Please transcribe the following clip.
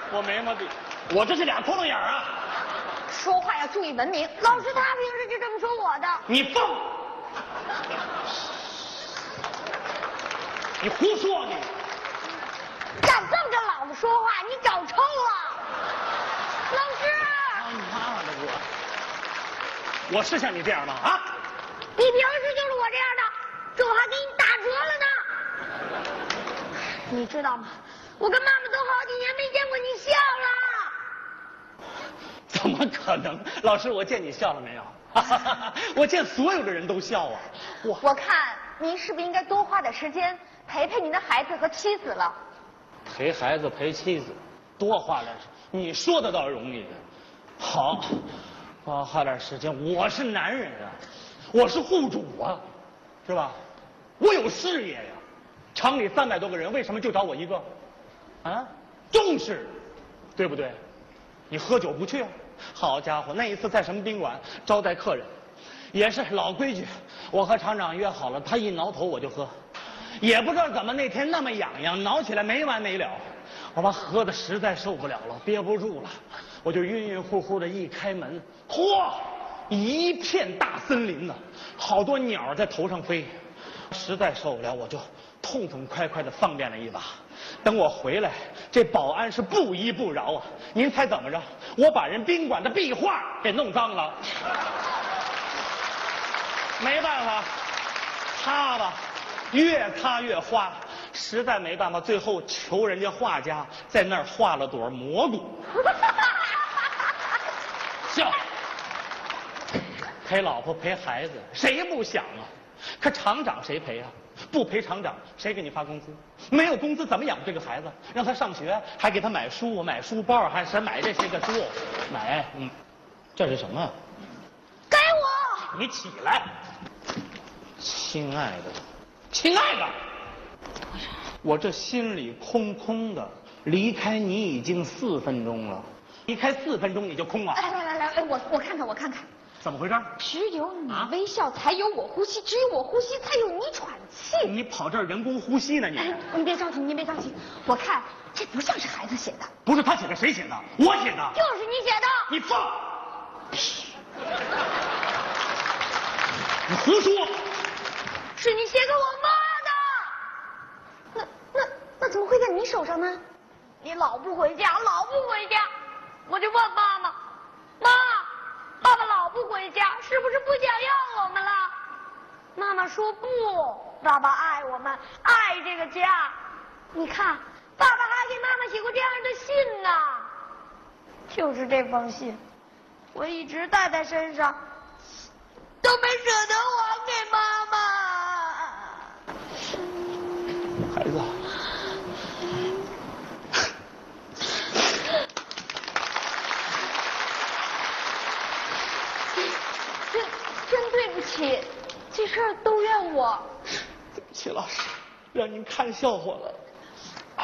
我没毛病，我这是俩窟窿眼儿啊！ 说话要注意文明。老师他平时就这么说我的。 你放！你胡说你！ 敢这么跟老子说话，你找抽了！老师！ 你妈的我是像你这样吗？啊！ 你平时就是我这样的，这我还给你打折了呢。你知道吗？我跟妈妈都好几年没见过你笑了。 怎么可能？老师，我见你笑了没有？我见所有的人都笑啊！ 我看您是不是应该多花点时间陪陪您的孩子和妻子了？ 陪孩子陪妻子，多花点时间。你说的倒容易。好，多花点时间。我是男人啊，我是户主啊，是吧？我有事业呀。厂里300多个人，为什么就找我一个？啊，重视，对不对？你喝酒不去啊？好家伙，那一次在什么宾馆招待客人，也是老规矩，我和厂长约好了，他一挠头我就喝，也不知道怎么那天那么痒痒，挠起来没完没了。我把喝的实在受不了了，憋不住了，我就晕晕乎乎的一开门，嚯，一片大森林呢，好多鸟在头上飞，实在受不了，我就痛痛快快的方便了一把。等我回来，这保安是不依不饶啊！您猜怎么着？我把人宾馆的壁画给弄脏了。没办法，擦吧，越擦越花，实在没办法，最后求人家画家在那儿画了朵蘑菇。笑，陪老婆陪孩子，谁不想啊？可厂长谁陪啊？不陪厂长，谁给你发工资？没有工资怎么养这个孩子？让他上学，还给他买书、买书包，还是买这些个书，买，这是什么？ 给我！ 你起来，亲爱的，亲爱的，我这心里空空的，离开你已经4分钟了，离开4分钟你就空了。 来，我看看。 怎么回事？ 只有你微笑，才有我呼吸；只有我呼吸，才有你喘气。 你跑这儿人工呼吸呢？ 你别着急，您别着急。我看这不像是孩子写的。 不是他写的，谁写的？我写的。 就是你写的。 你放屁！你胡说！ 是你写给我妈的。那怎么会在你手上呢？你老不回家，我就问妈妈，爸爸老不回家，是不是不想要我们了？妈妈说不，爸爸爱我们，爱这个家。你看，爸爸还给妈妈写过这样的信呢。就是这封信，我一直带在身上，都没舍得还给妈妈。 孩子。 真对不起，这事儿都怨我。 对不起，老师，让您看笑话了。